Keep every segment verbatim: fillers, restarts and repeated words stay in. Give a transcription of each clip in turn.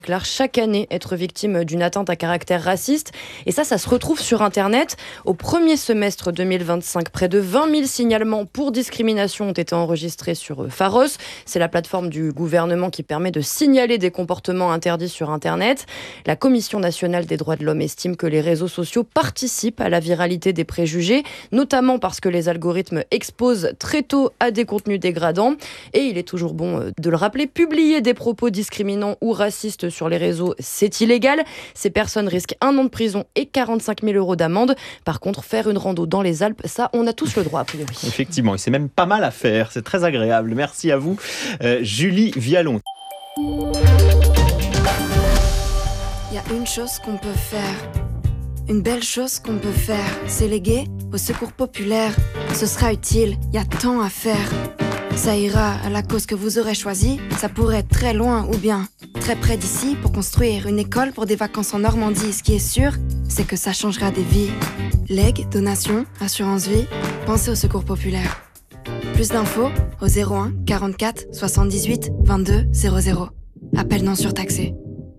déclarent chaque année être victimes d'une atteinte à caractère raciste. Et ça, ça se retrouve sur Internet. Au premier semestre deux mille vingt-cinq, près de vingt mille signalements pour discrimination ont été enregistrés sur Pharos. C'est la plateforme du gouvernement qui permet de signaler des comportements interdits sur Internet. La Commission nationale des droits de l'homme estime que les réseaux sociaux participent à la viralité des préjugés, notamment parce que les algorithmes exposent très tôt à des contenus dégradants. Et il est toujours bon de le rappeler, publier des propos discriminants ou racistes sur les réseaux, c'est illégal. Ces personnes risquent un an de prison et quarante-cinq mille euros d'amende. Par contre, faire une rando dans les Alpes, ça, on a tous le droit, a priori. Effectivement, et c'est même pas mal à faire. C'est très agréable. Merci à vous, euh, Julie Vialon. Il y a une chose qu'on peut faire. Une belle chose qu'on peut faire, c'est léguer au secours populaire. Ce sera utile, il y a tant à faire. Ça ira à la cause que vous aurez choisie. Ça pourrait être très loin ou bien très près d'ici pour construire une école pour des vacances en Normandie. Ce qui est sûr, c'est que ça changera des vies. Legs, donations, assurance vie, pensez au secours populaire. Plus d'infos au zéro un quarante-quatre soixante-dix-huit vingt-deux zéro zéro. Appel non surtaxé.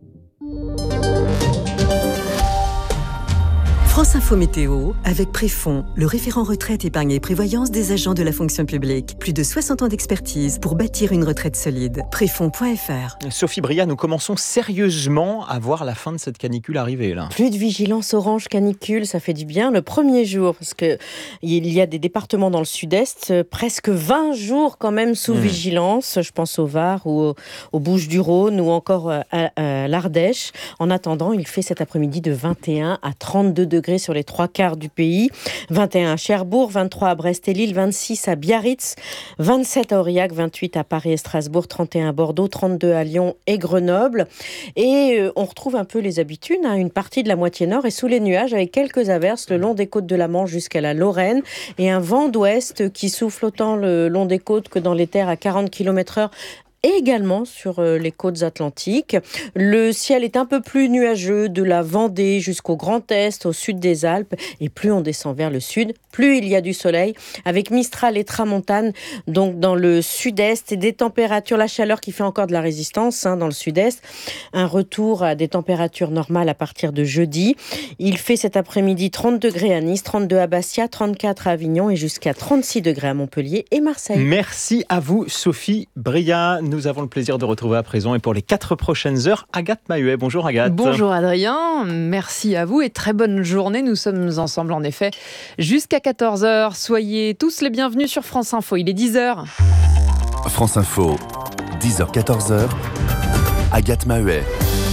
France Info Météo, avec Préfond, le référent retraite, épargne et prévoyance des agents de la fonction publique. Plus de soixante ans d'expertise pour bâtir une retraite solide. Préfond point f r. Sophie Bria, nous commençons sérieusement à voir la fin de cette canicule arriver, là. Plus de vigilance orange canicule, ça fait du bien. Le premier jour, parce qu'il y a des départements dans le sud-est, presque vingt jours quand même sous mmh. vigilance. Je pense au Var ou au, aux Bouches-du-Rhône ou encore à, à l'Ardèche. En attendant, il fait cet après-midi de vingt et un à trente-deux degrés sur les trois quarts du pays. vingt et un à Cherbourg, vingt-trois à Brest et Lille, vingt-six à Biarritz, vingt-sept à Aurillac, vingt-huit à Paris et Strasbourg, trente et un à Bordeaux, trente-deux à Lyon et Grenoble. Et euh, on retrouve un peu les habitudes. Hein. Une partie de la moitié nord est sous les nuages avec quelques averses le long des côtes de la Manche jusqu'à la Lorraine et un vent d'ouest qui souffle autant le long des côtes que dans les terres à quarante kilomètres heure. Et également sur les côtes atlantiques. Le ciel est un peu plus nuageux de la Vendée jusqu'au Grand Est, au sud des Alpes. Et plus on descend vers le sud, plus il y a du soleil, avec Mistral et Tramontane, donc dans le sud-est, et des températures, la chaleur qui fait encore de la résistance hein, dans le sud-est. Un retour à des températures normales à partir de jeudi. Il fait cet après-midi trente degrés à Nice, trente-deux à Bastia, trente-quatre à Avignon et jusqu'à trente-six degrés à Montpellier et Marseille. Merci à vous, Sophie Bria. Nous avons le plaisir de retrouver à présent et pour les quatre prochaines heures, Agathe Mahuet. Bonjour Agathe. Bonjour Adrien, merci à vous et très bonne journée. Nous sommes ensemble en effet jusqu'à quatorze heures. Soyez tous les bienvenus sur France Info, il est dix heures. France Info, dix heures quatorze heures, Agathe Mahuet.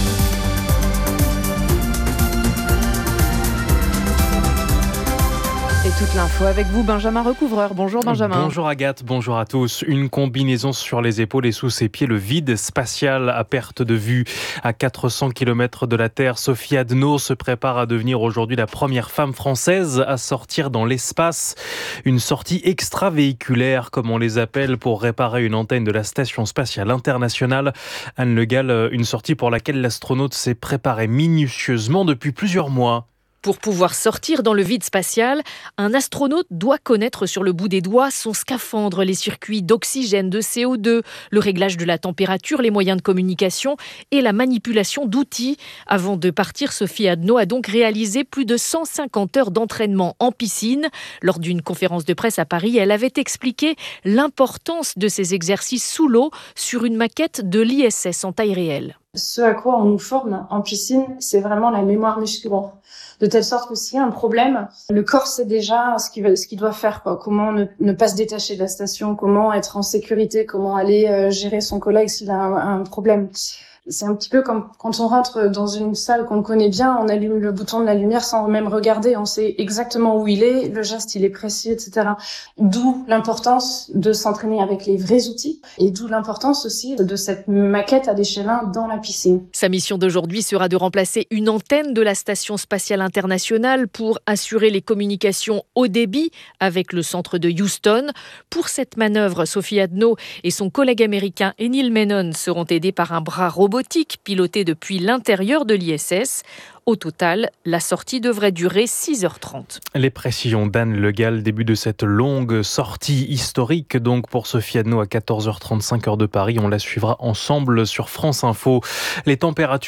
Et toute l'info avec vous, Benjamin Recouvreur. Bonjour Benjamin. Bonjour Agathe, bonjour à tous. Une combinaison sur les épaules et sous ses pieds, le vide spatial à perte de vue. À quatre cents kilomètres de la Terre, Sophie Adno se prépare à devenir aujourd'hui la première femme française à sortir dans l'espace. Une sortie extravéhiculaire, comme on les appelle, pour réparer une antenne de la Station spatiale internationale. Anne Le Gall, une sortie pour laquelle l'astronaute s'est préparé minutieusement depuis plusieurs mois. Pour pouvoir sortir dans le vide spatial, un astronaute doit connaître sur le bout des doigts son scaphandre, les circuits d'oxygène, de C O deux, le réglage de la température, les moyens de communication et la manipulation d'outils. Avant de partir, Sophie Adno a donc réalisé plus de cent cinquante heures d'entraînement en piscine. Lors d'une conférence de presse à Paris, elle avait expliqué l'importance de ces exercices sous l'eau sur une maquette de l'I S S en taille réelle. Ce à quoi on nous forme en piscine, c'est vraiment la mémoire musculaire. De telle sorte que s'il y a un problème, le corps sait déjà ce qu'il, ce qu'il doit faire, quoi. Comment ne, ne pas se détacher de la station, comment être en sécurité, comment aller euh, gérer son collègue s'il a un, un problème. C'est un petit peu comme quand on rentre dans une salle qu'on connaît bien, on allume le bouton de la lumière sans même regarder, on sait exactement où il est, le geste il est précis, et cetera. D'où l'importance de s'entraîner avec les vrais outils et d'où l'importance aussi de cette maquette à l'échelle un dans la piscine. Sa mission d'aujourd'hui sera de remplacer une antenne de la Station spatiale internationale pour assurer les communications haut débit avec le centre de Houston. Pour cette manœuvre, Sophie Adno et son collègue américain Enil Menon seront aidés par un bras robotique piloté depuis l'intérieur de l'I S S. Au total, la sortie devrait durer six heures trente. Les précisions d'Anne Le Gall, début de cette longue sortie historique donc pour Sophie Adno à quatorze heures trente-cinq heure de Paris. On la suivra ensemble sur France Info. Les températures